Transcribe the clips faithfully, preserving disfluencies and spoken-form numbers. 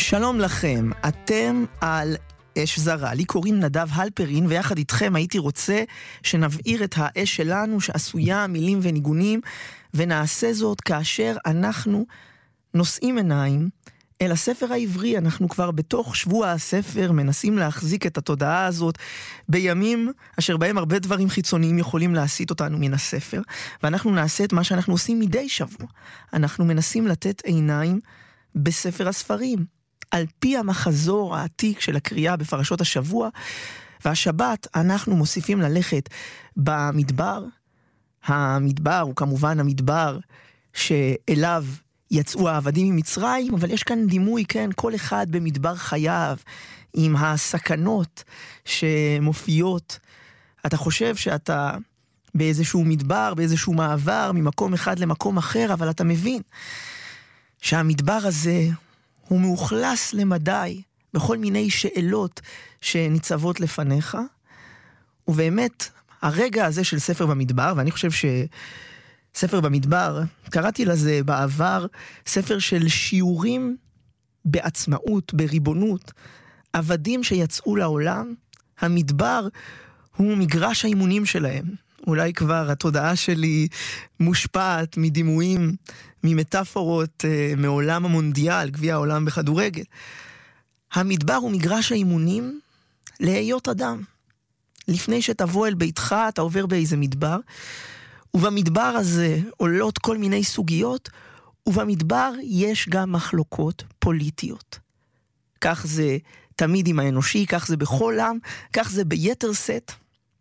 שלום לכם, אתם על אש זרה. לי קוראים נדב הלפרין, ויחד איתכם הייתי רוצה שנבעיר את האש שלנו שעשויה מילים וניגונים, ונעשה זאת כאשר אנחנו נושאים עיניים אל הספר העברי. אנחנו כבר בתוך שבוע הספר מנסים להחזיק את התודעה הזאת בימים אשר בהם הרבה דברים חיצוניים יכולים להסיט אותנו מן הספר, ואנחנו נעשה את מה שאנחנו עושים מדי שבוע. אנחנו מנסים לתת עיניים בספר הספרים, על פי המחזור העתיק של הקריאה בפרשות השבוע, והשבת אנחנו מוסיפים ללכת במדבר. המדבר הוא כמובן המדבר שאליו יצאו העבדים ממצרים, אבל יש כאן דימוי, כן, כל אחד במדבר חייו, עם הסכנות שמופיעות. אתה חושב שאתה באיזשהו מדבר, באיזשהו מעבר, ממקום אחד למקום אחר, אבל אתה מבין שהמדבר הזה הוא מאוכלס למדי בכל מיני שאלות שניצבות לפניך, ובאמת הרגע הזה של ספר במדבר, ואני חושב שספר במדבר, קראתי לזה בעבר ספר של שיעורים בעצמאות, בריבונות, עבדים שיצאו לעולם. המדבר הוא מגרש האימונים שלהם. אולי כבר התודעה שלי מושפעת מדימויים, ממטאפורות אה, מעולם המונדיאל, גביע העולם בכדורגל. המדבר הוא מגרש האימונים להיות אדם. לפני שתבוא אל ביתך, אתה עובר באיזה מדבר, ובמדבר הזה עולות כל מיני סוגיות, ובמדבר יש גם מחלוקות פוליטיות. כך זה תמיד עם האנושי, כך זה בכל עם, כך זה ביתר סט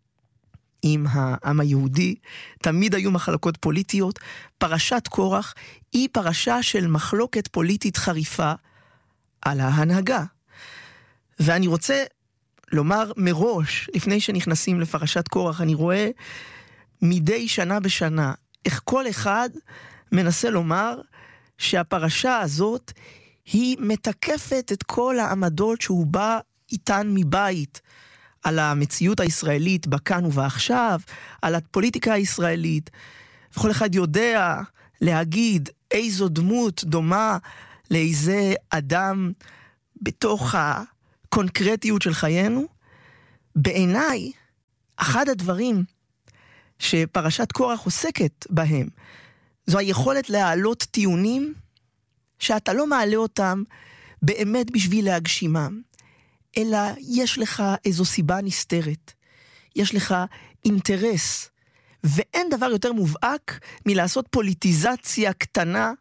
עם העם היהודי. תמיד היו מחלוקות פוליטיות. פרשת קורח היא פרשה של מחלוקת פוליטית חריפה על ההנהגה. ואני רוצה לומר מראש, לפני שנכנסים לפרשת קורח, אני רואה מדי שנה בשנה איך כל אחד מנסה לומר שהפרשה הזאת היא מתקפת את כל העמדות שהוא בא איתן מבית, על המציאות הישראלית בכאן ובעכשיו, על הפוליטיקה הישראלית, וכל אחד יודע להגיד איזו דמות דומה לאיזה אדם בתוך הקונקרטיות של חיינו. בעיניי, אחד הדברים שפרשת קורח עוסקת בהם, זו היכולת להעלות טיעונים שאתה לא מעלה אותם באמת בשביל להגשימם, אלא יש לך איזו סיבה נסתרת, יש לך אינטרס, ואין דבר יותר מובהק מלעשות פוליטיזציה קטנה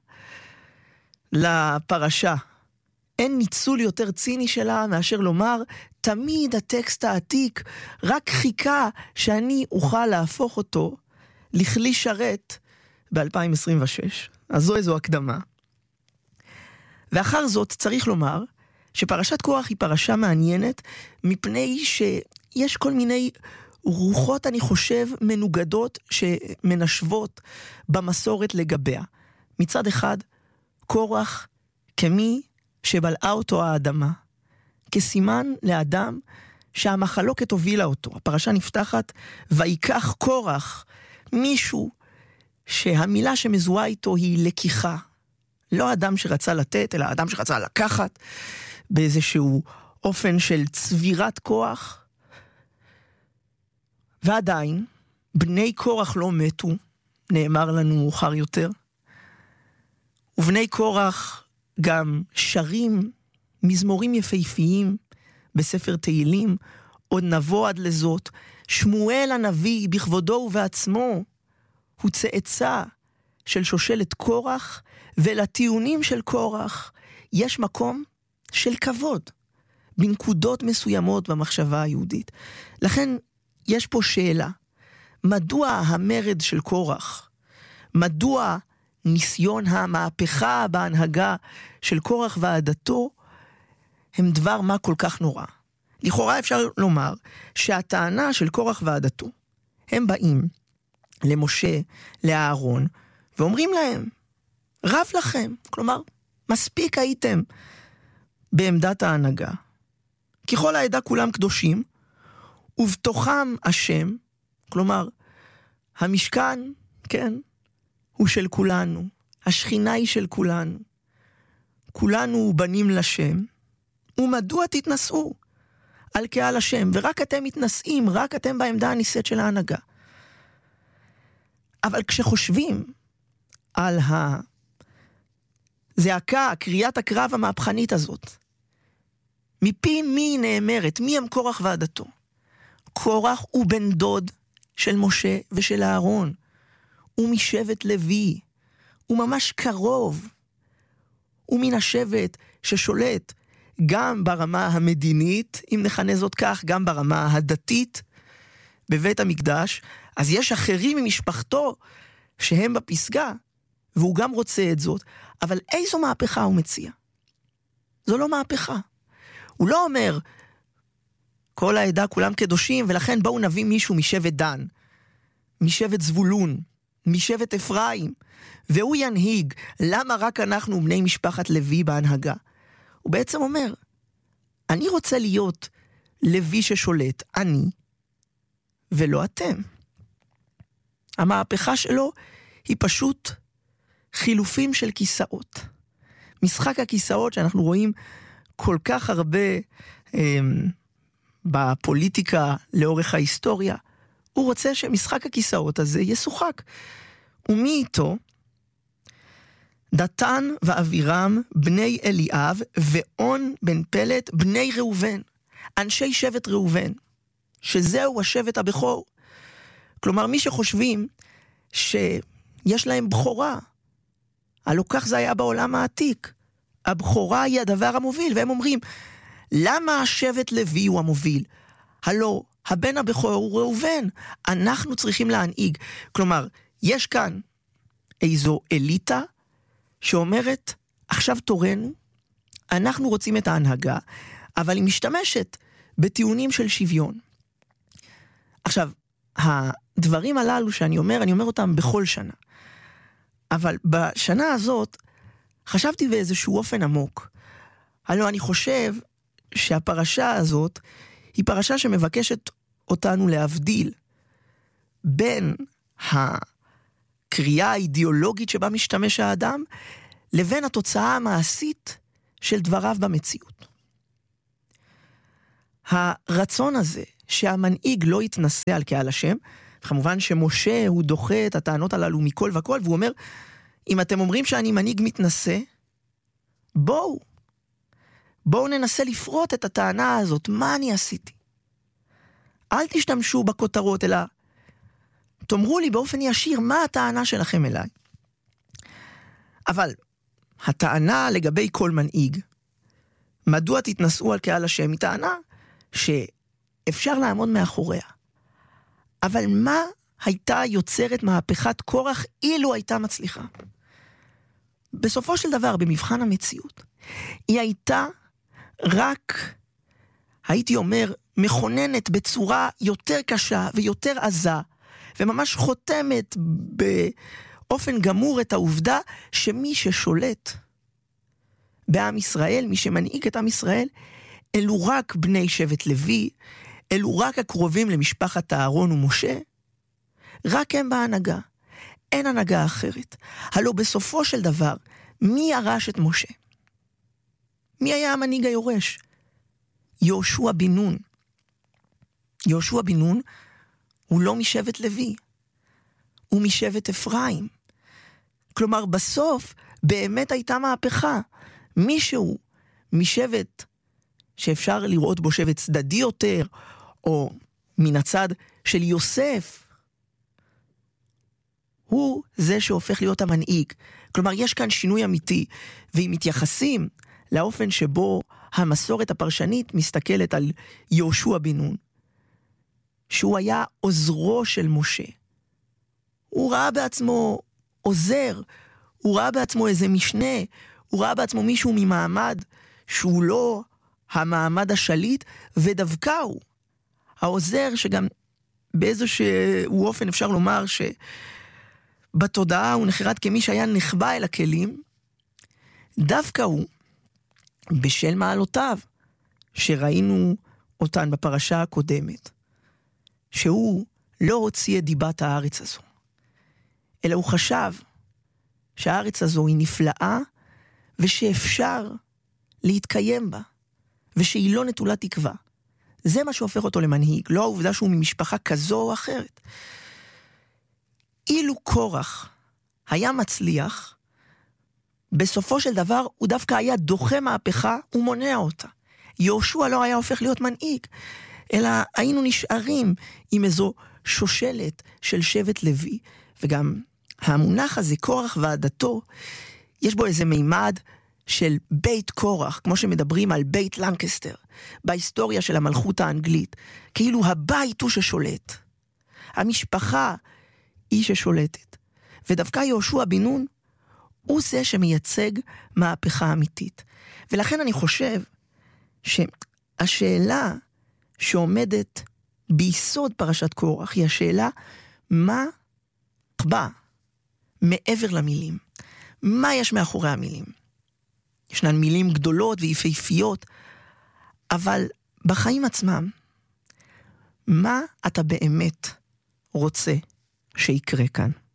לפרשה. אין ניצול יותר ציני שלה מאשר לומר, תמיד הטקסט העתיק רק חיכה שאני אוכל להפוך אותו לכלי שרת ב-אלפיים עשרים ושש. אז זו איזו הקדמה. ואחר זאת צריך לומר, שפרשת קורח היא פרשה מעניינת, מפני שיש כל מיני רוחות, אני חושב, מנוגדות שמנשבות במסורת לגביה. מצד אחד, קורח כמי שבלעה אותו האדמה, כסימן לאדם שהמחלוקת הובילה אותו. הפרשה נפתחת, ויקח קורח, מישהו שהמילה שמזוהה איתו היא לקיחה. לא אדם שרצה לתת, אלא אדם שרצה לקחת, באיזשהו אופן של צבירת כוח. ועדיין, בני קורח לא מתו, נאמר לנו מאוחר יותר, ובני קורח גם שרים מזמורים יפהפיים בספר תהילים, עוד נבוא עד לזאת. שמואל הנביא בכבודו ובעצמו הוא צאצא של שושלת קורח, ולטיעונים של קורח יש מקום של כבוד בנקודות מסוימות במחשבה היהודית. לכן יש פה שאלה, מדוע המרד של קורח, מדוע ניסיון המהפכה בהנהגה של קורח ועדתו הם דבר מה כל כך נורא? לכאורה אפשר לומר שהטענה של קורח ועדתו, הם באים למשה, לאהרון, ואומרים להם, רב לכם, כלומר, מספיק הייתם בעמדת ההנהגה. ככל העדה כולם קדושים, ובתוכם השם, כלומר, המשכן, כן, הוא של כולנו, השכינה היא של כולנו, כולנו בנים לשם, ומדוע תתנסו על קהל השם, ורק אתם מתנסים, רק אתם בעמדה הניסית של ההנהגה. אבל כשחושבים על הזעקה, קריאת הקרב המהפכנית הזאת, מפי מי נאמרת, מי הם קורח ועדתו? קורח הוא בן דוד של משה ושל אהרון, הוא משבט לוי, הוא ממש קרוב, הוא מן השבט ששולט גם ברמה המדינית, אם נכנה זאת כך, גם ברמה הדתית בבית המקדש. אז יש אחרים ממשפחתו שהם בפסגה, והוא גם רוצה את זאת, אבל איזו מהפכה הוא מציע? זו לא מהפכה. הוא לא אומר, כל העדה כולם קדושים, ולכן בואו נביא מישהו משבט דן, משבט זבולון, משבט אפרים, והוא ינהיג. למה רק אנחנו בני משפחת לוי בהנהגה? הוא בעצם אומר, אני רוצה להיות לוי ששולט, אני, ולא אתם. המהפכה שלו היא פשוט חילופים של כיסאות. משחק הכיסאות שאנחנו רואים כל כך הרבה אה, בפוליטיקה לאורך ההיסטוריה, הוא רוצה שמשחק הכיסאות הזה ישוחק. ומי איתו? דתן ואבירם בני אליאב ואון בן פלט בני ראובן, אנשי שבט ראובן, שזהו השבט הבכור. כלומר, מי שחושבים שיש להם בחורה, הלא כך זה היה בעולם העתיק, הבחורה היא הדבר המוביל, והם אומרים, למה השבט לוי הוא המוביל? הלא, הבן הבכור הוא ראובן, אנחנו צריכים להנהיג. כלומר, יש כאן איזו אליטה שאומרת, עכשיו תורנו, אנחנו רוצים את ההנהגה, אבל היא משתמשת בטיעונים של שוויון. עכשיו, הדברים הללו שאני אומר, אני אומר אותם בכל שנה. אבל בשנה הזאת, חשבתי באיזשהו אופן עמוק. הלוא אני חושב שהפרשה הזאת, היא פרשה שמבקשת אותנו להבדיל בין הקריאה האידיאולוגית שבה משתמש האדם, לבין התוצאה המעשית של דבריו במציאות. הרצון הזה שהמנהיג לא יתנסה על קהל השם, כמובן שמשה הוא דוחה את הטענות הללו מכל וכל, והוא אומר, אם אתם אומרים שאני מנהיג מתנסה, בואו, בואו ננסה לפרוט את הטענה הזאת, מה אני עשיתי? אל תשתמשו בכותרות, אלא תאמרו לי באופן ישיר, מה הטענה שלכם אליי? אבל הטענה לגבי כל מנהיג, מדוע תתנסו על קהל השם, היא טענה שאפשר לעמוד מאחוריה. אבל מה הייתה יוצרת מהפכת קורח אילו הייתה מצליחה? בסופו של דבר, במבחן המציאות, היא הייתה רק, הייתי אומר, מכוננת בצורה יותר קשה ויותר עזה, וממש חותמת באופן גמור את העובדה שמי ששולט בעם ישראל, מי שמנהיג את עם ישראל, אלו רק בני שבט לוי, אלו רק הקרובים למשפחת אהרון ומשה, רק הם בהנהגה, אין הנהגה אחרת. הלא בסופו של דבר, מי ירש את משה? מי היה המנהיג היורש? יהושע בן נון. יהושע בן נון הוא לא משבט לוי, הוא משבט אפרים. כלומר, בסוף באמת הייתה מהפכה. מישהו משבט שאפשר לראות בו שבט צדדי יותר, או מן הצד של יוסף, הוא זה שהופך להיות המנהיג. כלומר, יש כאן שינוי אמיתי, ואם מתייחסים לאופן שבו המסורת הפרשנית מסתכלת על יהושע בן נון, שהוא היה עוזרו של משה. הוא ראה בעצמו עוזר, הוא ראה בעצמו איזה משנה, הוא ראה בעצמו מישהו ממעמד שהוא לא המעמד השליט, ודווקא הוא העוזר שגם באיזשהו אופן אפשר לומר שבתודעה הוא נחרד כמי שהיה נחבא אל הכלים, דווקא הוא, בשל מעלותיו, שראינו אותן בפרשה הקודמת, שהוא לא הוציא את דיבת הארץ הזו, אלא הוא חשב שהארץ הזו היא נפלאה, ושאפשר להתקיים בה. ושהיא לא נטולת תקווה. זה מה שהופך אותו למנהיג, לא העובדה שהוא ממשפחה כזו או אחרת. אילו קורח היה מצליח, בסופו של דבר הוא דווקא היה דוחה מהפכה ומונע אותה. יהושע לא היה הופך להיות מנהיג, אלא היינו נשארים עם איזו שושלת של שבט לוי, וגם המונח הזה, קורח ועדתו, יש בו איזה מימד של בית קורח, כמו שמדברים על בית לנקסטר, בהיסטוריה של המלכות האנגלית, כאילו הבית הוא ששולט. המשפחה היא ששולטת. ודווקא יהושע בן נון הוא זה שמייצג מהפכה אמיתית. ולכן אני חושב שהשאלה שעומדת ביסוד פרשת קורח היא השאלה מה בא מעבר למילים. מה יש מאחורי המילים? ישנן מילים גדולות ויפהפיות, אבל בחיים עצמם, מה אתה באמת רוצה שיקרה כאן?